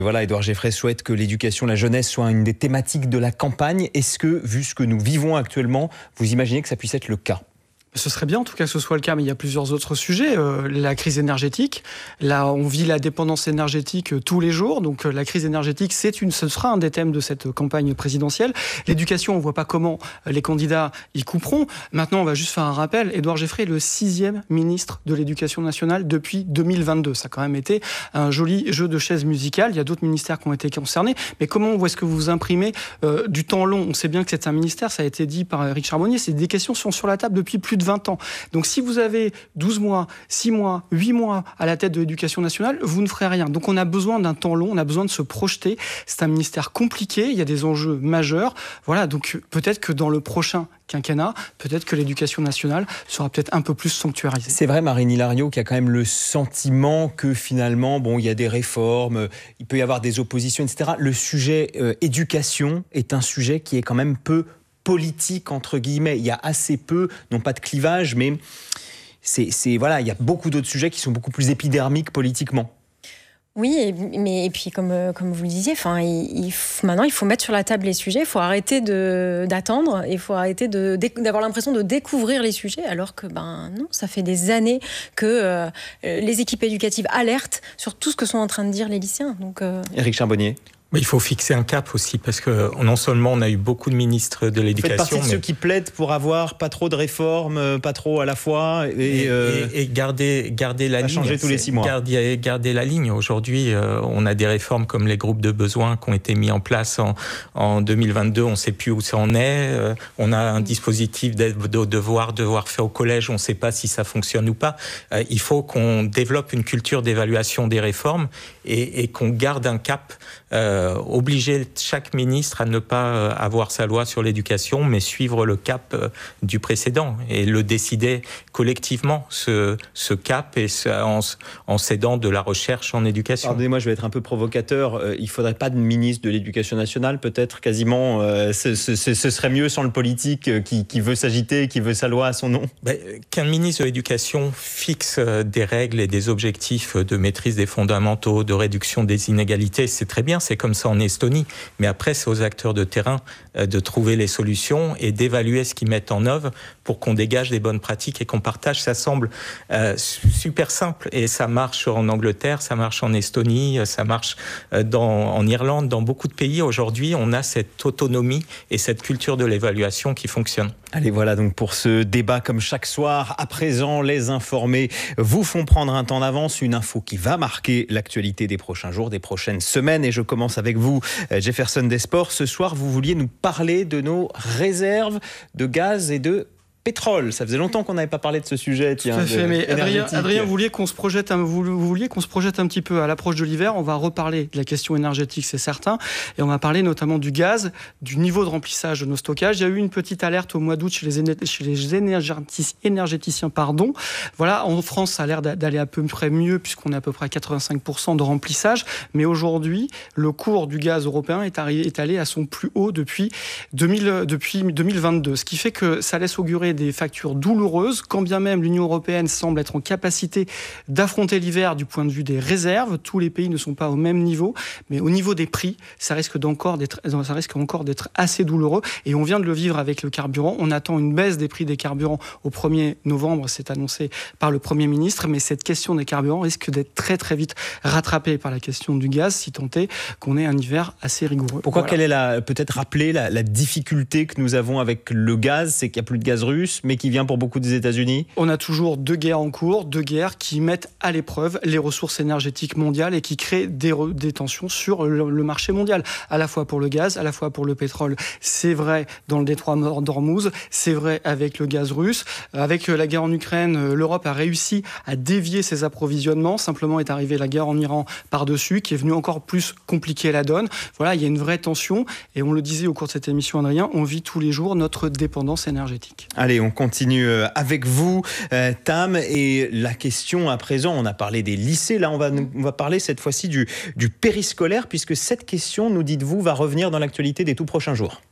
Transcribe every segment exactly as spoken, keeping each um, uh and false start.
Voilà, Édouard Geffray souhaite que l'éducation, la jeunesse soit une des thématiques de la campagne. Est-ce que, vu ce que nous vivons actuellement, vous imaginez que ça puisse être le cas ? Ce serait bien en tout cas que ce soit le cas, mais il y a plusieurs autres sujets. Euh, la crise énergétique, là on vit la dépendance énergétique euh, tous les jours, donc euh, la crise énergétique c'est une, ce sera un des thèmes de cette campagne présidentielle. L'éducation, on ne voit pas comment euh, les candidats y couperont. Maintenant on va juste faire un rappel, Édouard Geffray est le sixième ministre de l'Éducation nationale depuis deux mille vingt-deux. Ça a quand même été un joli jeu de chaises musicales, il y a d'autres ministères qui ont été concernés, mais comment est-ce que vous imprimez euh, du temps long ? On sait bien que c'est un ministère, ça a été dit par Éric Charbonnier, c'est des questions qui sont sur la table depuis plus de vingt ans. Donc si vous avez douze mois, six mois, huit mois à la tête de l'éducation nationale, vous ne ferez rien. Donc on a besoin d'un temps long, on a besoin de se projeter. C'est un ministère compliqué, il y a des enjeux majeurs. Voilà, donc peut-être que dans le prochain quinquennat, peut-être que l'éducation nationale sera peut-être un peu plus sanctuarisée. C'est vrai, Marine Hilario, qui a quand même le sentiment que finalement, bon, il y a des réformes, il peut y avoir des oppositions, et cetera. Le sujet euh, éducation est un sujet qui est quand même peu politique, entre guillemets. Il y a assez peu, non pas de clivage, mais c'est, c'est, voilà, il y a beaucoup d'autres sujets qui sont beaucoup plus épidermiques politiquement. Oui, et, mais, et puis comme, comme vous le disiez, enfin, il, il faut, maintenant il faut mettre sur la table les sujets, il faut arrêter de, d'attendre, il faut arrêter de, d'avoir l'impression de découvrir les sujets, alors que ben, non, ça fait des années que euh, les équipes éducatives alertent sur tout ce que sont en train de dire les lycéens. Donc, euh... Éric Charbonnier. Mais il faut fixer un cap aussi, parce que non seulement on a eu beaucoup de ministres de l'éducation... Vous faites partie de mais... ceux qui plaident pour avoir pas trop de réformes, pas trop à la fois, et, et, euh, et, et garder, garder la ligne. Changer tous les six mois. Garder, garder la ligne. Aujourd'hui, euh, on a des réformes comme les groupes de besoins qui ont été mis en place en, en deux mille vingt-deux, on ne sait plus où ça en est. Euh, on a un dispositif de devoir, devoir faire au collège, on ne sait pas si ça fonctionne ou pas. Euh, il faut qu'on développe une culture d'évaluation des réformes et, et qu'on garde un cap Euh, obliger chaque ministre à ne pas avoir sa loi sur l'éducation, mais suivre le cap euh, du précédent et le décider collectivement, ce, ce cap, et ce, en, en s'aidant de la recherche en éducation. Pardonnez-moi, je vais être un peu provocateur. Euh, il ne faudrait pas de ministre de l'Éducation nationale, peut-être, quasiment. Euh, ce, ce, ce serait mieux sans le politique qui, qui veut s'agiter, qui veut sa loi à son nom. Ben, qu'un ministre de l'Éducation fixe des règles et des objectifs de maîtrise des fondamentaux, de réduction des inégalités, c'est très bien. C'est comme ça en Estonie. Mais après, c'est aux acteurs de terrain euh, de trouver les solutions et d'évaluer ce qu'ils mettent en œuvre pour qu'on dégage des bonnes pratiques et qu'on partage. Ça semble euh, super simple et ça marche en Angleterre, ça marche en Estonie, ça marche euh, dans, en Irlande, dans beaucoup de pays. Aujourd'hui, on a cette autonomie et cette culture de l'évaluation qui fonctionne. Allez, voilà donc pour ce débat comme chaque soir. À présent, les informés vous font prendre un temps d'avance, une info qui va marquer l'actualité des prochains jours, des prochaines semaines. Et je commence avec vous, Jefferson Desports. Ce soir, vous vouliez nous parler de nos réserves de gaz et de pétrole. Ça faisait longtemps qu'on n'avait pas parlé de ce sujet. Tiens, tout à fait, mais Adrien, Adrien vous, vouliez qu'on se projette un, vous, vous vouliez qu'on se projette un petit peu à l'approche de l'hiver. On va reparler de la question énergétique, c'est certain. Et on va parler notamment du gaz, du niveau de remplissage de nos stockages. Il y a eu une petite alerte au mois d'août chez les, éner- chez les énergétic- énergéticiens. Pardon. Voilà, en France, ça a l'air d'aller à peu près mieux, puisqu'on est à peu près à quatre-vingt-cinq pour cent de remplissage. Mais aujourd'hui, le cours du gaz européen est, arrivé, est allé à son plus haut depuis, deux mille, depuis deux mille vingt-deux. Ce qui fait que ça laisse augurer des factures douloureuses, quand bien même l'Union européenne semble être en capacité d'affronter l'hiver du point de vue des réserves. Tous les pays ne sont pas au même niveau, mais au niveau des prix, ça risque, d'encore d'être, ça risque encore d'être assez douloureux. Et on vient de le vivre avec le carburant. On attend une baisse des prix des carburants au premier novembre, c'est annoncé par le Premier ministre, mais cette question des carburants risque d'être très très vite rattrapée par la question du gaz, si tant est qu'on ait un hiver assez rigoureux. Pourquoi, voilà. Quelle est la, peut-être rappeler la, la difficulté que nous avons avec le gaz, c'est qu'il n'y a plus de gaz russe, mais qui vient pour beaucoup des États-Unis. On a toujours deux guerres en cours, deux guerres qui mettent à l'épreuve les ressources énergétiques mondiales et qui créent des, re, des tensions sur le, le marché mondial, à la fois pour le gaz, à la fois pour le pétrole. C'est vrai dans le détroit d'Ormuz, c'est vrai avec le gaz russe. Avec la guerre en Ukraine, l'Europe a réussi à dévier ses approvisionnements. Simplement est arrivée la guerre en Iran par-dessus, qui est venue encore plus compliquer la donne. Voilà, il y a une vraie tension. Et on le disait au cours de cette émission, Adrien, on vit tous les jours notre dépendance énergétique. Allez, on continue avec vous, euh, Tam, et la question à présent, on a parlé des lycées, là on va, on va parler cette fois-ci du, du périscolaire, puisque cette question, nous dites-vous, va revenir dans l'actualité des tout prochains jours.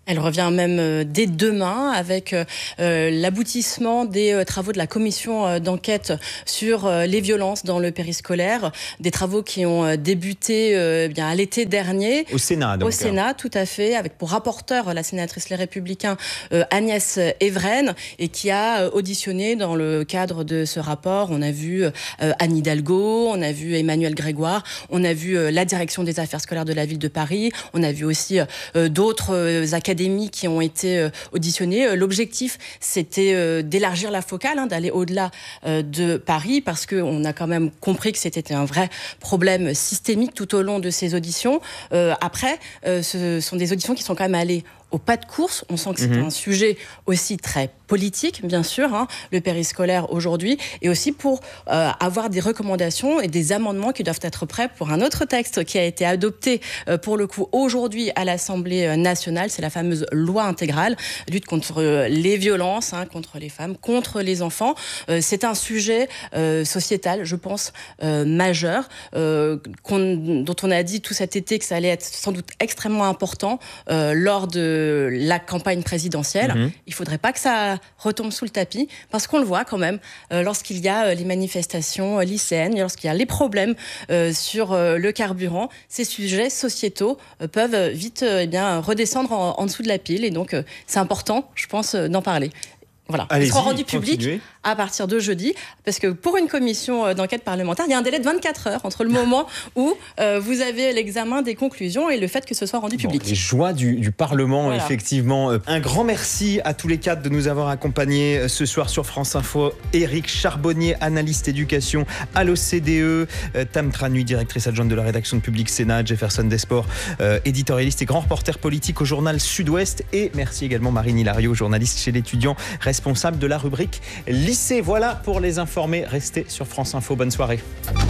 Elle revient même dès demain avec euh, l'aboutissement des euh, travaux de la commission euh, d'enquête sur euh, les violences dans le périscolaire, des travaux qui ont euh, débuté euh, bien à l'été dernier. Au Sénat, donc. Au Sénat, tout à fait, avec pour rapporteur la sénatrice Les Républicains euh, Agnès Evren, et qui a euh, auditionné dans le cadre de ce rapport. On a vu euh, Anne Hidalgo, on a vu Emmanuel Grégoire, on a vu euh, la direction des affaires scolaires de la ville de Paris, on a vu aussi euh, d'autres euh, académies qui ont été euh, auditionnées. L'objectif, c'était euh, d'élargir la focale, hein, d'aller au-delà euh, de Paris, parce qu'on a quand même compris que c'était un vrai problème systémique tout au long de ces auditions. Euh, après, euh, ce sont des auditions qui sont quand même allées au pas de course. On sent que c'est mmh. un sujet aussi très politique, bien sûr, hein, le périscolaire aujourd'hui, et aussi pour euh, avoir des recommandations et des amendements qui doivent être prêts pour un autre texte qui a été adopté euh, pour le coup aujourd'hui à l'Assemblée nationale. C'est la fameuse loi intégrale, lutte contre les violences, hein, contre les femmes, contre les enfants. Euh, c'est un sujet euh, sociétal, je pense, euh, majeur, euh, qu'on, dont on a dit tout cet été que ça allait être sans doute extrêmement important euh, lors de la campagne présidentielle. Mmh. Il ne faudrait pas que ça retombe sous le tapis, parce qu'on le voit quand même euh, lorsqu'il y a euh, les manifestations euh, lycéennes, lorsqu'il y a les problèmes euh, sur euh, le carburant, ces sujets sociétaux euh, peuvent vite euh, eh bien, redescendre en, en dessous de la pile, et donc euh, c'est important, je pense, euh, d'en parler. Voilà. Ils seront rendus publics à partir de jeudi, parce que pour une commission d'enquête parlementaire, il y a un délai de vingt-quatre heures entre le moment où euh, vous avez l'examen des conclusions et le fait que ce soit rendu bon, public. Les joies du, du Parlement, voilà. Effectivement. Un grand merci à tous les quatre de nous avoir accompagnés ce soir sur France Info. Éric Charbonnier, analyste éducation à l'O C D E, Tam Tranui, directrice adjointe de la rédaction de Public Sénat, Jefferson Desport, euh, éditorialiste et grand reporter politique au journal Sud-Ouest, et merci également Marine Hilario, journaliste chez l'Étudiant, responsable de la rubrique lycée. Voilà pour les informer. Restez sur France Info. Bonne soirée.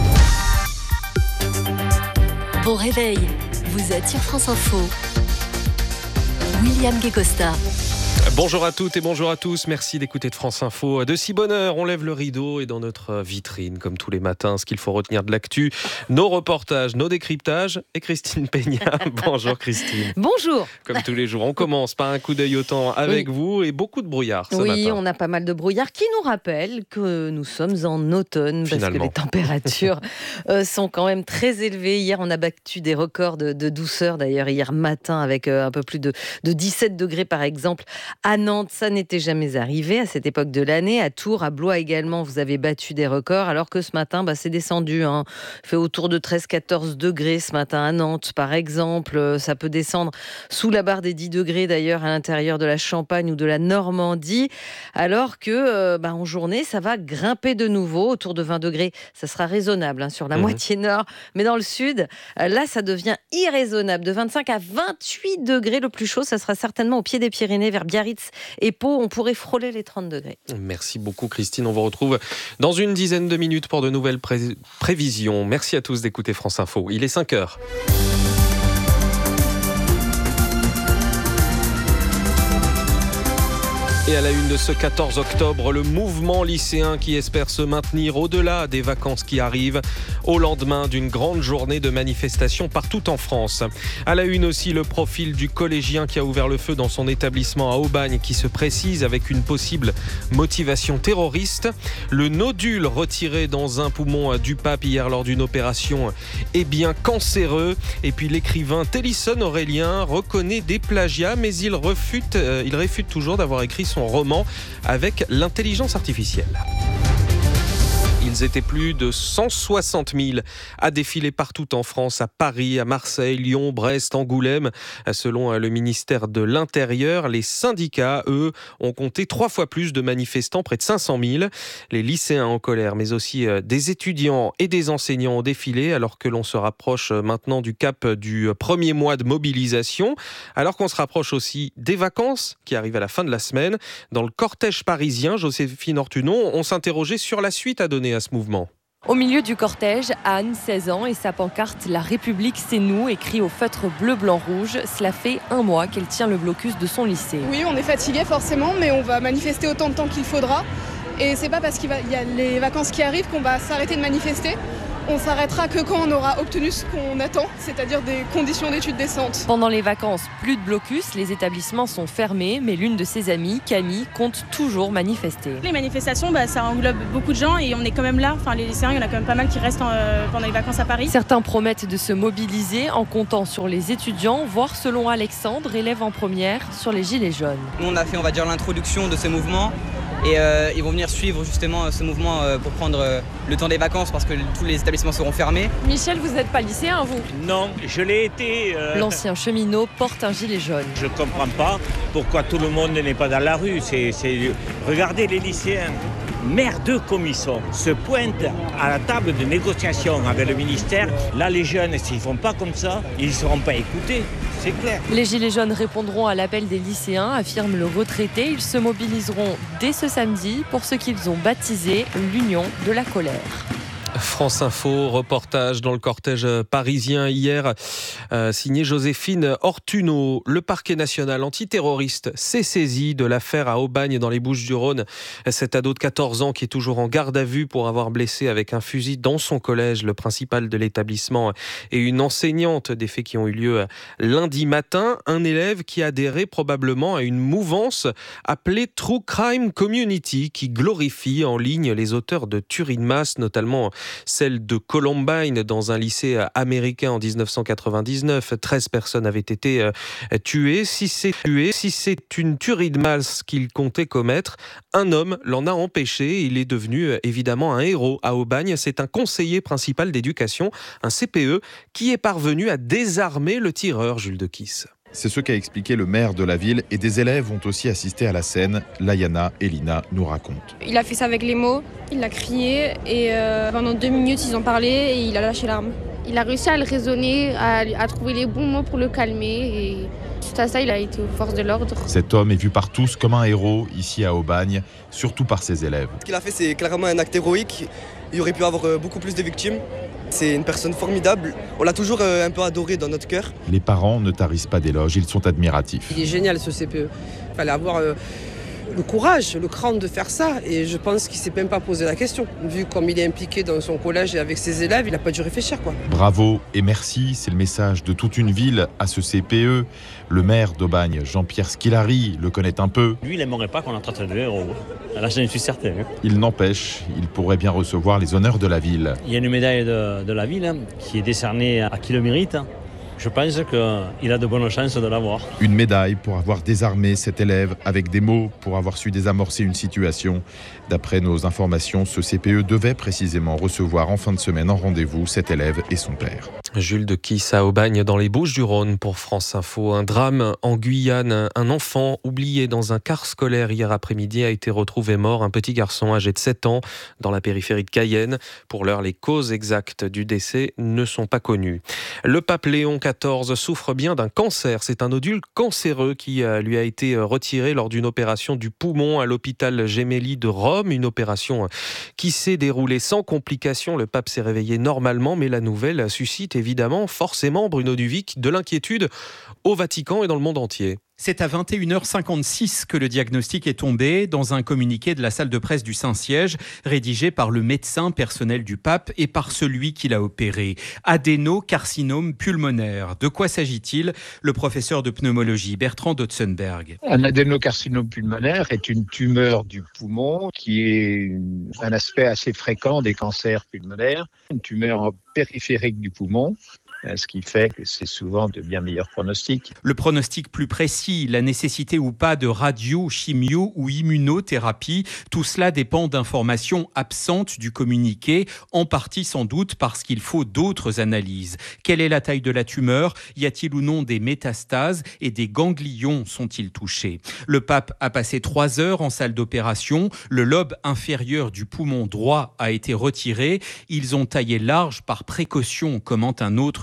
Bon réveil. Vous êtes sur France Info. William Guécosta. Bonjour à toutes et bonjour à tous, merci d'écouter de France Info. De si bonne heure, on lève le rideau et dans notre vitrine, comme tous les matins, ce qu'il faut retenir de l'actu, nos reportages, nos décryptages et Christine Peña. Bonjour Christine. Bonjour. Comme tous les jours, on commence par un coup d'œil au temps avec oui. vous et beaucoup de brouillard ce oui, matin. Oui, on a pas mal de brouillard qui nous rappelle que nous sommes en automne, parce Finalement. que les températures euh, sont quand même très élevées. Hier, on a battu des records de, de douceur, d'ailleurs hier matin, avec euh, un peu plus de, de dix-sept degrés par exemple. À Nantes, ça n'était jamais arrivé à cette époque de l'année. À Tours, à Blois également, vous avez battu des records, alors que ce matin, bah, c'est descendu. Hein. Il fait autour de treize à quatorze degrés ce matin à Nantes, par exemple. Ça peut descendre sous la barre des dix degrés, d'ailleurs, à l'intérieur de la Champagne ou de la Normandie. Alors que, euh, bah, en journée, ça va grimper de nouveau. Autour de vingt degrés, ça sera raisonnable hein, sur la mmh. moitié nord. Mais dans le sud, là, ça devient irraisonnable. De vingt-cinq à vingt-huit degrés, le plus chaud, ça sera certainement au pied des Pyrénées, vers Biarritz et Pau, on pourrait frôler les trente degrés. Merci beaucoup Christine, on vous retrouve dans une dizaine de minutes pour de nouvelles pré- prévisions. Merci à tous d'écouter France Info, il est cinq heures. Et à la une de ce quatorze octobre, le mouvement lycéen qui espère se maintenir au-delà des vacances qui arrivent, au lendemain d'une grande journée de manifestations partout en France. À la une aussi, le profil du collégien qui a ouvert le feu dans son établissement à Aubagne qui se précise avec une possible motivation terroriste. Le nodule retiré dans un poumon du pape hier lors d'une opération est bien cancéreux. Et puis l'écrivain Télisson Aurélien reconnaît des plagiats, mais il refute, euh, il réfute toujours d'avoir écrit son roman avec l'intelligence artificielle. Ils étaient plus de cent soixante mille à défiler partout en France, à Paris, à Marseille, Lyon, Brest, Angoulême. Selon le ministère de l'Intérieur, les syndicats, eux, ont compté trois fois plus de manifestants, près de cinq cent mille. Les lycéens en colère, mais aussi des étudiants et des enseignants ont défilé, alors que l'on se rapproche maintenant du cap du premier mois de mobilisation, alors qu'on se rapproche aussi des vacances qui arrivent à la fin de la semaine. Dans le cortège parisien, Joséphine Ortunon, on s'interrogeait sur la suite à donner à ce mouvement. Au milieu du cortège, Anne, seize ans, et sa pancarte « La République, c'est nous » écrit au feutre bleu, blanc, rouge. Cela fait un mois qu'elle tient le blocus de son lycée. Oui, on est fatigué forcément, mais on va manifester autant de temps qu'il faudra. Et c'est pas parce qu'il va, y a les vacances qui arrivent qu'on va s'arrêter de manifester. On s'arrêtera que quand on aura obtenu ce qu'on attend, c'est-à-dire des conditions d'études décentes. Pendant les vacances, plus de blocus, les établissements sont fermés, mais l'une de ses amies, Camille, compte toujours manifester. Les manifestations, bah, ça englobe beaucoup de gens et on est quand même là. Enfin, les lycéens, il y en a quand même pas mal qui restent euh, pendant les vacances à Paris. Certains promettent de se mobiliser en comptant sur les étudiants, voire selon Alexandre, élève en première, sur les Gilets jaunes. Nous, on a fait, on va dire, l'introduction de ce mouvement. Et euh, ils vont venir suivre justement ce mouvement euh, pour prendre euh, le temps des vacances parce que tous les établissements seront fermés. Michel, vous n'êtes pas lycéen, vous ? Non, je l'ai été. Euh... L'ancien cheminot porte un gilet jaune. Je ne comprends pas pourquoi tout le monde n'est pas dans la rue. C'est, c'est... Regardez les lycéens. Merdeux comme ils sont, se pointent à la table de négociation avec le ministère. Là, les jeunes, s'ils ne font pas comme ça, ils ne seront pas écoutés, c'est clair. Les Gilets jaunes répondront à l'appel des lycéens, affirme le retraité. Ils se mobiliseront dès ce samedi pour ce qu'ils ont baptisé l'Union de la colère. France Info, reportage dans le cortège parisien hier, euh, signé Joséphine Ortuno. Le parquet national antiterroriste s'est saisi de l'affaire à Aubagne dans les Bouches-du-Rhône. Cet ado de quatorze ans qui est toujours en garde à vue pour avoir blessé avec un fusil dans son collège le principal de l'établissement et une enseignante, des faits qui ont eu lieu lundi matin. Un élève qui adhérait probablement à une mouvance appelée True Crime Community qui glorifie en ligne les auteurs de tueries de masse, notamment celle de Columbine dans un lycée américain en dix-neuf cent quatre-vingt-dix-neuf. treize personnes avaient été euh, tuées. Si c'est tué, si c'est une tuerie de masse qu'il comptait commettre, un homme l'en a empêché. Il est devenu euh, évidemment un héros à Aubagne. C'est un conseiller principal d'éducation, un C P E, qui est parvenu à désarmer le tireur, Jules de Kiss. C'est ce qu'a expliqué le maire de la ville et des élèves ont aussi assisté à la scène. Layana et Lina nous racontent. Il a fait ça avec les mots, il a crié et euh, pendant deux minutes ils ont parlé et il a lâché l'arme. Il a réussi à le raisonner, à, à trouver les bons mots pour le calmer et suite à ça il a été aux forces de l'ordre. Cet homme est vu par tous comme un héros ici à Aubagne, surtout par ses élèves. Ce qu'il a fait c'est clairement un acte héroïque, il y aurait pu avoir beaucoup plus de victimes. C'est une personne formidable, on l'a toujours un peu adoré dans notre cœur. Les parents ne tarissent pas d'éloges, ils sont admiratifs. Il est génial ce C P E, il fallait avoir euh, le courage, le cran de faire ça et je pense qu'il ne s'est même pas posé la question. Vu comme il est impliqué dans son collège et avec ses élèves, il n'a pas dû réfléchir, quoi. Bravo et merci, c'est le message de toute une ville à ce C P E. Le maire d'Aubagne, Jean-Pierre Squilari, le connaît un peu. Lui, il n'aimerait pas qu'on l'entraîne de héros. Là, j'en suis certain. Il n'empêche, il pourrait bien recevoir les honneurs de la ville. Il y a une médaille de, de la ville hein, qui est décernée à qui le mérite. Je pense qu'il a de bonnes chances de l'avoir. Une médaille pour avoir désarmé cet élève avec des mots, pour avoir su désamorcer une situation. D'après nos informations, ce C P E devait précisément recevoir en fin de semaine en rendez-vous cet élève et son père. Jules de Kiss à Aubagne dans les Bouches-du-Rhône pour France Info. Un drame en Guyane. Un enfant oublié dans un car scolaire hier après-midi a été retrouvé mort. Un petit garçon âgé de sept ans dans la périphérie de Cayenne. Pour l'heure, les causes exactes du décès ne sont pas connues. Le pape Léon quatorze souffre bien d'un cancer. C'est un nodule cancéreux qui lui a été retiré lors d'une opération du poumon à l'hôpital Gemelli de Rome. Une opération qui s'est déroulée sans complications. Le pape s'est réveillé normalement, mais la nouvelle suscite évidemment, forcément, Bruno Duvic, de l'inquiétude au Vatican et dans le monde entier. C'est à vingt et une heures cinquante-six que le diagnostic est tombé dans un communiqué de la salle de presse du Saint-Siège, rédigé par le médecin personnel du pape et par celui qui l'a opéré. Adénocarcinome pulmonaire. De quoi s'agit-il ? Le professeur de pneumologie Bertrand Dotzenberg. Un adénocarcinome pulmonaire est une tumeur du poumon qui est un aspect assez fréquent des cancers pulmonaires, une tumeur périphérique du poumon. Ce qui fait que c'est souvent de bien meilleurs pronostics. Le pronostic plus précis, la nécessité ou pas de radio, chimio ou immunothérapie, tout cela dépend d'informations absentes du communiqué, en partie sans doute parce qu'il faut d'autres analyses. Quelle est la taille de la tumeur ? Y a-t-il ou non des métastases et des ganglions sont-ils touchés ? Le pape a passé trois heures en salle d'opération. Le lobe inférieur du poumon droit a été retiré. Ils ont taillé large par précaution, commente un autre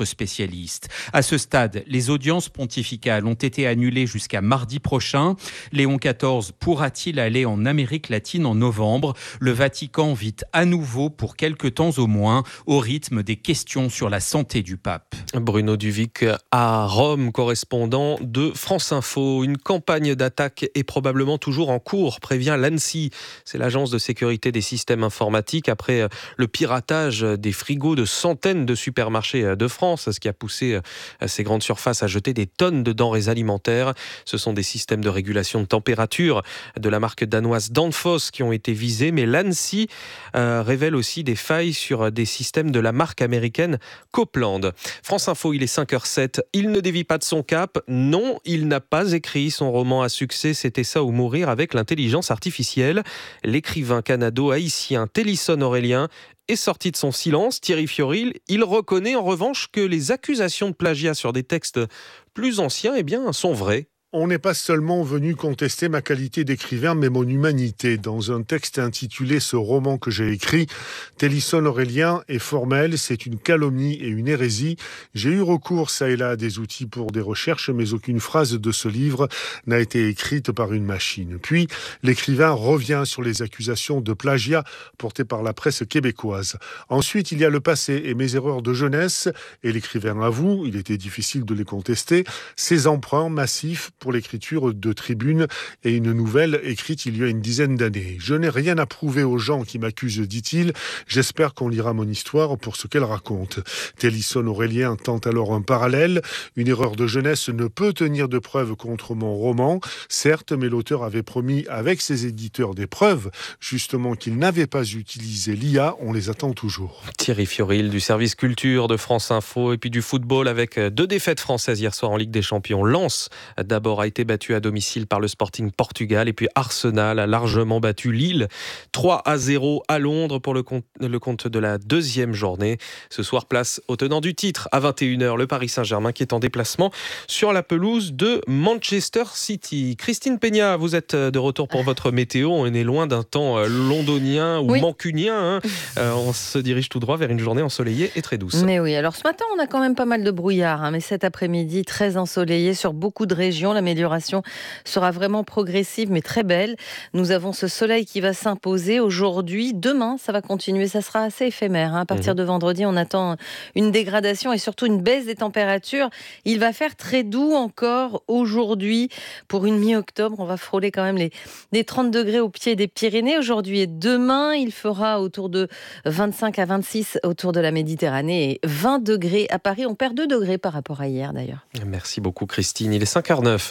spécialistes. À ce stade, les audiences pontificales ont été annulées jusqu'à mardi prochain. Léon quatorze pourra-t-il aller en Amérique latine en novembre ? Le Vatican vit à nouveau, pour quelque temps au moins, au rythme des questions sur la santé du pape. Bruno Duvic à Rome, correspondant de France Info. Une campagne d'attaque est probablement toujours en cours, prévient l'ANSSI. C'est l'agence de sécurité des systèmes informatiques après le piratage des frigos de centaines de supermarchés de France, ce qui a poussé ces grandes surfaces à jeter des tonnes de denrées alimentaires. Ce sont des systèmes de régulation de température de la marque danoise Danfoss qui ont été visés, mais l'ANSSI euh, révèle aussi des failles sur des systèmes de la marque américaine Copland. France Info, il est cinq heures zéro sept. Il ne dévie pas de son cap. Non, il n'a pas écrit son roman à succès. C'était ça ou mourir avec l'intelligence artificielle. L'écrivain canado-haïtien Télisson Aurélien est sorti de son silence. Thierry Fioril, il reconnaît en revanche que les accusations de plagiat sur des textes plus anciens, eh bien, sont vraies. On n'est pas seulement venu contester ma qualité d'écrivain, mais mon humanité. Dans un texte intitulé « Ce roman que j'ai écrit », Télisson Aurélien est formel, c'est une calomnie et une hérésie. J'ai eu recours ça et là à des outils pour des recherches, mais aucune phrase de ce livre n'a été écrite par une machine. Puis, l'écrivain revient sur les accusations de plagiat portées par la presse québécoise. Ensuite, il y a le passé et mes erreurs de jeunesse, et l'écrivain avoue, il était difficile de les contester, ses emprunts massifs pour l'écriture de Tribune et une nouvelle écrite il y a une dizaine d'années. Je n'ai rien à prouver aux gens qui m'accusent, dit-il. J'espère qu'on lira mon histoire pour ce qu'elle raconte. Télisson Aurélien tente alors un parallèle. Une erreur de jeunesse ne peut tenir de preuve contre mon roman. Certes, mais l'auteur avait promis avec ses éditeurs des preuves, justement qu'il n'avait pas utilisé l'I A. On les attend toujours. Thierry Fioril du service culture de France Info et puis du football avec deux défaites françaises hier soir en Ligue des Champions. Lens d'abord a été battu à domicile par le Sporting Portugal et puis Arsenal a largement battu Lille trois à zéro à Londres pour le compte, le compte de la deuxième journée. Ce soir, place au tenant du titre à vingt et une heures, le Paris Saint-Germain qui est en déplacement sur la pelouse de Manchester City. Christine Peña, vous êtes de retour pour votre météo. On est loin d'un temps londonien ou oui. mancunien. Hein. Euh, on se dirige tout droit vers une journée ensoleillée et très douce. Mais oui, alors ce matin, on a quand même pas mal de brouillard, hein, mais cet après-midi, très ensoleillé sur beaucoup de régions. L'amélioration sera vraiment progressive, mais très belle. Nous avons ce soleil qui va s'imposer aujourd'hui. Demain, ça va continuer. Ça sera assez éphémère. Hein. À partir mmh. de vendredi, on attend une dégradation et surtout une baisse des températures. Il va faire très doux encore aujourd'hui. Pour une mi-octobre, on va frôler quand même les, les trente degrés au pied des Pyrénées aujourd'hui et demain. Il fera autour de vingt-cinq à vingt-six autour de la Méditerranée et vingt degrés à Paris. On perd deux degrés par rapport à hier d'ailleurs. Merci beaucoup Christine. Il est cinq heures neuf.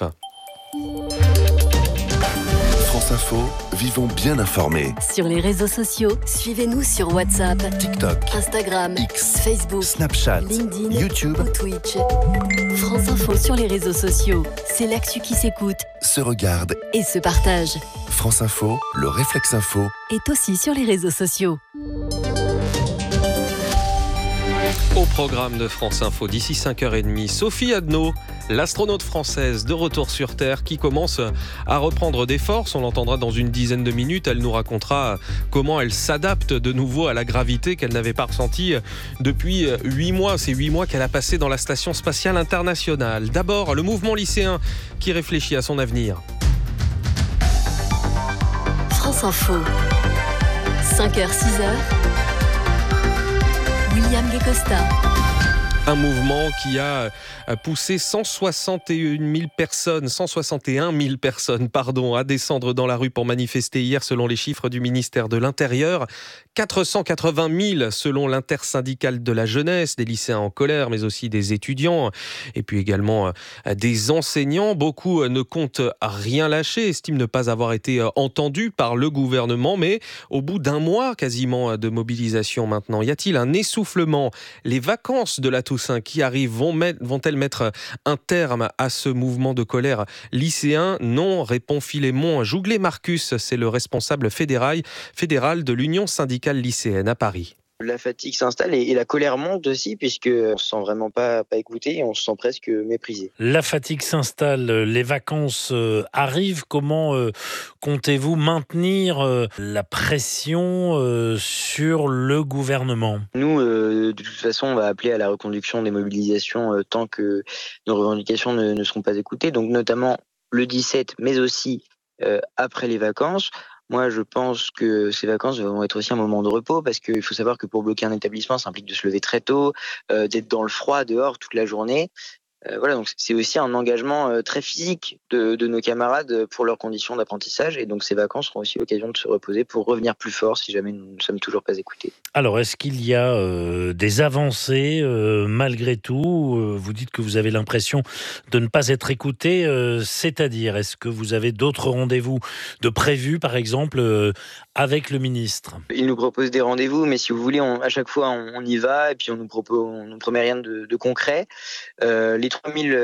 France Info, vivons bien informés. Sur les réseaux sociaux, suivez-nous sur WhatsApp, TikTok, Instagram, X, Facebook, Snapchat, LinkedIn, YouTube ou Twitch. France Info sur les réseaux sociaux, c'est l'actu qui s'écoute, se regarde et se partage. France Info, le réflexe info, est aussi sur les réseaux sociaux. Au programme de France Info, d'ici cinq heures trente, Sophie Adno, l'astronaute française de retour sur Terre qui commence à reprendre des forces. On l'entendra dans une dizaine de minutes. Elle nous racontera comment elle s'adapte de nouveau à la gravité qu'elle n'avait pas ressentie depuis huit mois. C'est huit mois qu'elle a passé dans la Station Spatiale Internationale. D'abord, le mouvement lycéen qui réfléchit à son avenir. France Info, cinq heures six heures. William Guécosta. Un mouvement qui a poussé cent soixante et un mille personnes, cent soixante et un mille personnes, pardon, à descendre dans la rue pour manifester hier selon les chiffres du ministère de l'Intérieur. quatre cent quatre-vingt mille selon l'intersyndicale de la jeunesse, des lycéens en colère, mais aussi des étudiants et puis également des enseignants. Beaucoup ne comptent rien lâcher, estiment ne pas avoir été entendus par le gouvernement, mais au bout d'un mois quasiment de mobilisation maintenant, y a-t-il un essoufflement ? Les vacances de la Toussaint qui arrivent vont mettre, vont-elles mettre un terme à ce mouvement de colère lycéen ? Non, répond Philémon Jouglet-Marcus, c'est le responsable fédéral, fédéral de l'Union syndicale lycéenne à Paris. La fatigue s'installe et, et la colère monte aussi, puisqu'on se sent vraiment pas, pas écouté et on se sent presque méprisé. La fatigue s'installe, les vacances euh, arrivent. Comment euh, comptez-vous maintenir euh, la pression euh, sur le gouvernement ? Nous, euh, de toute façon, on va appeler à la reconduction des mobilisations euh, tant que nos revendications ne, ne seront pas écoutées, donc notamment le dix-sept, mais aussi euh, après les vacances. Moi, je pense que ces vacances vont être aussi un moment de repos, parce qu'il faut savoir que pour bloquer un établissement, ça implique de se lever très tôt, euh, d'être dans le froid dehors toute la journée. Euh, voilà, donc c'est aussi un engagement euh, très physique de, de nos camarades pour leurs conditions d'apprentissage. Et donc ces vacances seront aussi l'occasion de se reposer pour revenir plus fort si jamais nous ne sommes toujours pas écoutés. Alors, est-ce qu'il y a euh, des avancées euh, malgré tout ? euh, Vous dites que vous avez l'impression de ne pas être écouté, euh, c'est-à-dire, est-ce que vous avez d'autres rendez-vous de prévus, par exemple, euh, avec le ministre ? Il nous propose des rendez-vous, mais si vous voulez, on, à chaque fois, on, on y va et puis on nous propose, on nous promet rien de, de concret. Euh, les trois mille